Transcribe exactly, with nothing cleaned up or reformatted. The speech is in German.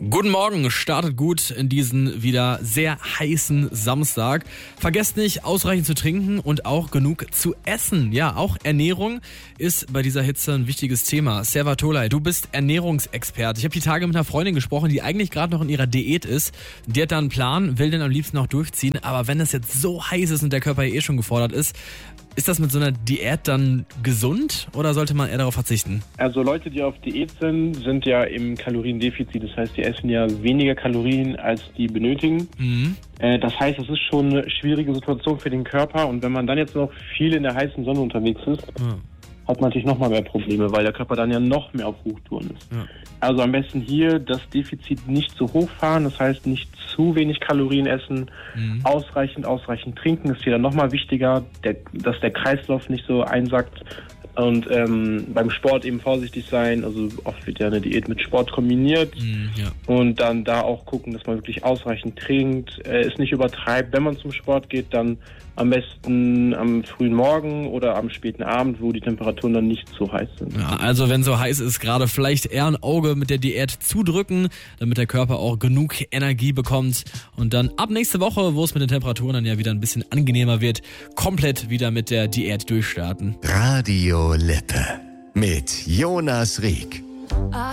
Guten Morgen, startet gut in diesen wieder sehr heißen Samstag. Vergesst nicht, ausreichend zu trinken und auch genug zu essen. Ja, auch Ernährung ist bei dieser Hitze ein wichtiges Thema. Serva Tolai, du bist Ernährungsexperte. Ich habe die Tage mit einer Freundin gesprochen, die eigentlich gerade noch in ihrer Diät ist. Die hat da einen Plan, will den am liebsten noch durchziehen. Aber wenn es jetzt so heiß ist und der Körper eh schon gefordert ist, ist das mit so einer Diät dann gesund oder sollte man eher darauf verzichten? Also Leute, die auf Diät sind, sind ja im Kaloriendefizit. Das heißt, die essen ja weniger Kalorien, als die benötigen. Mhm. Äh, das heißt, es ist schon eine schwierige Situation für den Körper. Und wenn man dann jetzt noch viel in der heißen Sonne unterwegs ist, ja. hat man natürlich noch mal mehr Probleme, weil der Körper dann ja noch mehr auf Hochtouren ist. Ja. Also am besten hier das Defizit nicht zu hoch fahren, das heißt nicht zu wenig Kalorien essen, mhm. ausreichend, ausreichend trinken ist hier dann nochmal wichtiger, der, dass der Kreislauf nicht so einsackt und ähm, beim Sport eben vorsichtig sein, also oft wird ja eine Diät mit Sport kombiniert mhm, ja. und dann da auch gucken, dass man wirklich ausreichend trinkt, äh, es nicht übertreibt, wenn man zum Sport geht, dann am besten am frühen Morgen oder am späten Abend, wo die Temperaturen dann nicht so heiß sind. Ja, also wenn so heiß ist, gerade vielleicht eher ein Auge mit der Diät zudrücken, damit der Körper auch genug Energie bekommt und dann ab nächste Woche, wo es mit den Temperaturen dann ja wieder ein bisschen angenehmer wird, komplett wieder mit der Diät durchstarten. Radio Lippe mit Jonas Rieck.